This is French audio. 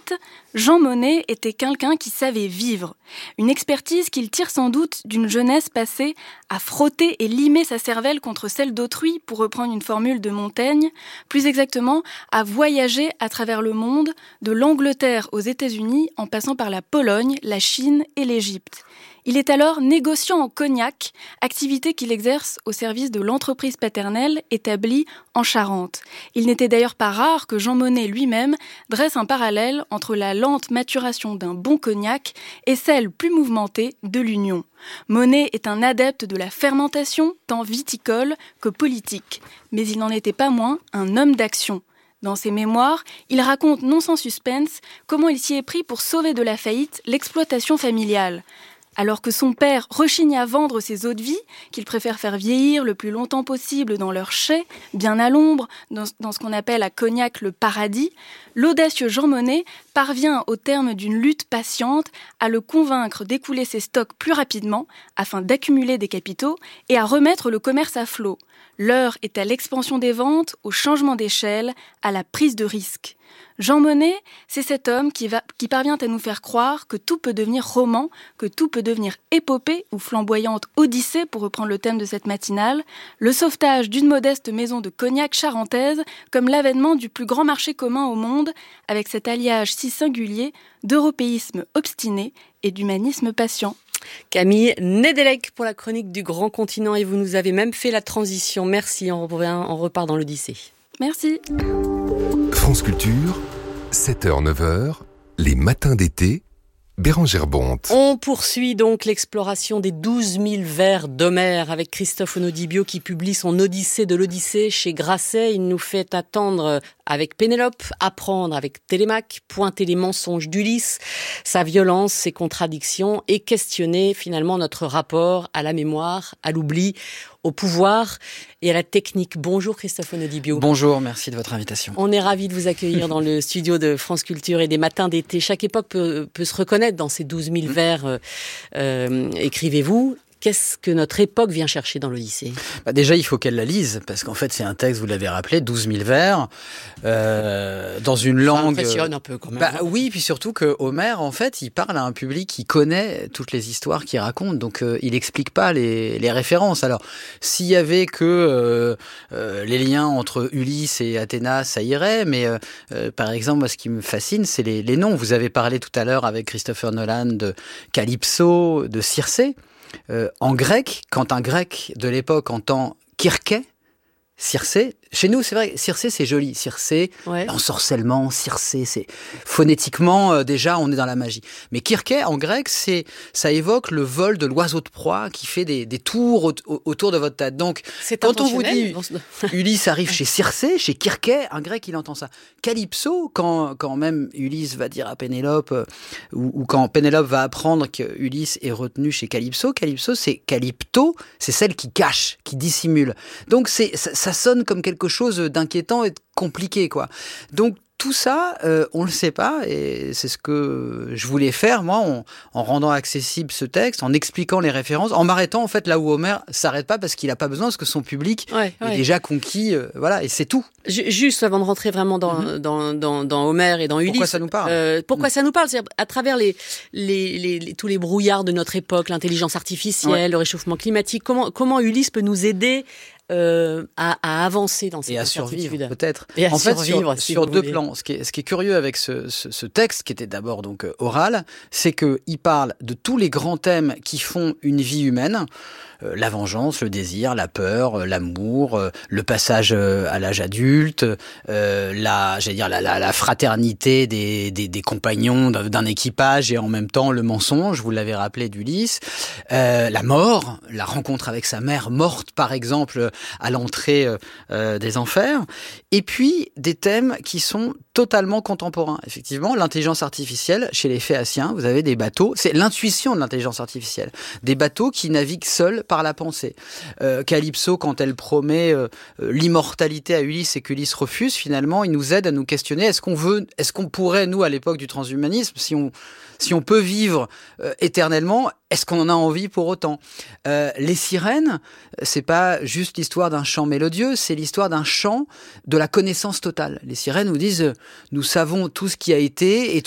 fait, Jean Monnet était quelqu'un qui savait vivre. Une expertise qu'il tire sans doute d'une jeunesse passée à frotter et limer sa cervelle contre celle d'autrui, pour reprendre une formule de Montaigne, plus exactement à voyager à travers le monde, de l'Angleterre aux États-Unis, en passant par la Pologne, la Chine et l'Égypte. Il est alors négociant en cognac, activité qu'il exerce au service de l'entreprise paternelle établie en Charente. Il n'était d'ailleurs pas rare que Jean Monnet lui-même dresse un parallèle entre la lente maturation d'un bon cognac et celle plus mouvementée de l'union. Monnet est un adepte de la fermentation, tant viticole que politique, mais il n'en était pas moins un homme d'action. Dans ses mémoires, il raconte non sans suspense comment il s'y est pris pour sauver de la faillite l'exploitation familiale. Alors que son père rechigne à vendre ses eaux de vie, qu'il préfère faire vieillir le plus longtemps possible dans leur chai, bien à l'ombre, dans ce qu'on appelle à Cognac le paradis, l'audacieux Jean Monnet parvient, au terme d'une lutte patiente, à le convaincre d'écouler ses stocks plus rapidement, afin d'accumuler des capitaux, et à remettre le commerce à flot. L'heure est à l'expansion des ventes, au changement d'échelle, à la prise de risque. Jean Monnet, c'est cet homme qui parvient à nous faire croire que tout peut devenir roman, que tout peut devenir épopée ou flamboyante odyssée, pour reprendre le thème de cette matinale, le sauvetage d'une modeste maison de cognac charentaise comme l'avènement du plus grand marché commun au monde, avec cet alliage si singulier d'européisme obstiné et d'humanisme patient. Camille Nedelec pour la chronique du Grand Continent, et vous nous avez même fait la transition. Merci, on repart dans l'Odyssée. Merci. France Culture, 7h-9h, les matins d'été, Bérengère Bonte. On poursuit donc l'exploration des 12 000 vers d'Homère avec Christophe Onodibio qui publie son Odyssée de l'Odyssée chez Grasset. Il nous fait attendre avec Pénélope, apprendre avec Télémaque, pointer les mensonges d'Ulysse, sa violence, ses contradictions et questionner finalement notre rapport à la mémoire, à l'oubli, au pouvoir et à la technique. Bonjour Christophe Onodibio. Bonjour, merci de votre invitation. On est ravis de vous accueillir dans le studio de France Culture et des matins d'été. Chaque époque peut se reconnaître dans ces 12 000 vers, écrivez-vous. Qu'est-ce que notre époque vient chercher dans l'Odyssée ? Déjà, il faut qu'elle la lise, parce qu'en fait, c'est un texte, vous l'avez rappelé, 12 000 vers, dans une langue... Ça impressionne un peu quand même. Oui, puis surtout que Homère, en fait, il parle à un public qui connaît toutes les histoires qu'il raconte, donc il explique pas les références. Alors, s'il y avait que les liens entre Ulysse et Athéna, ça irait, mais par exemple, moi, ce qui me fascine, c'est les noms. Vous avez parlé tout à l'heure avec Christopher Nolan de Calypso, de Circé. En grec, quand un grec de l'époque entend Kirké, Circé, chez nous c'est vrai, Circé c'est joli, Circé, l'ensorcellement, Circé, c'est phonétiquement déjà on est dans la magie. Mais Kirké en grec, ça évoque le vol de l'oiseau de proie qui fait des tours autour de votre tête. Donc quand on vous dit Ulysse arrive chez Circé, chez Kirké, un grec il entend ça. Calypso, quand même Ulysse va dire à Pénélope ou quand Pénélope va apprendre que Ulysse est retenu chez Calypso, Calypso c'est Calypto, c'est celle qui cache, qui dissimule. Donc ça sonne comme quelque chose d'inquiétant et de compliqué, quoi. Donc tout ça, on le sait pas, et c'est ce que je voulais faire, moi, en rendant accessible ce texte, en expliquant les références, en m'arrêtant, en fait, là où Homère s'arrête pas, parce qu'il a pas besoin, parce que son public est déjà conquis, voilà, et c'est tout. Juste avant de rentrer vraiment dans Homère et dans Ulysse. Pourquoi ça nous parle ? Pourquoi ça nous parle ? C'est-à-dire, à travers tous les brouillards de notre époque, l'intelligence artificielle, le réchauffement climatique, comment Ulysse peut nous aider à avancer dans cette et à survivre peut-être. Et à en fait, survivre, sur deux plans. Ce qui est curieux avec ce texte, qui était d'abord donc oral, c'est que il parle de tous les grands thèmes qui font une vie humaine. La vengeance, le désir, la peur, l'amour, le passage à l'âge adulte, la fraternité des compagnons d'un équipage et en même temps le mensonge, vous l'avez rappelé d'Ulysse, la mort, la rencontre avec sa mère morte par exemple à l'entrée des enfers, et puis des thèmes qui sont totalement contemporains. Effectivement, l'intelligence artificielle, chez les Phéaciens, vous avez des bateaux, c'est l'intuition de l'intelligence artificielle, des bateaux qui naviguent seuls par la pensée. Calypso, quand elle promet l'immortalité à Ulysse et qu'Ulysse refuse, finalement, il nous aide à nous questionner, est-ce qu'on pourrait, nous, à l'époque du transhumanisme, si on peut vivre éternellement, est-ce qu'on en a envie pour autant ? Les sirènes, c'est pas juste l'histoire d'un chant mélodieux, c'est l'histoire d'un chant de la connaissance totale. Les sirènes nous disent, nous savons tout ce qui a été et